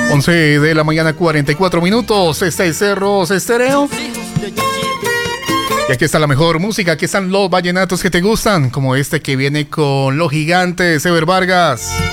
11 de la mañana, 44 minutos. Este es Cerros Estéreo. Y aquí está la mejor música. Aquí están los vallenatos que te gustan, como este que viene con Los Gigantes, Ever Vargas.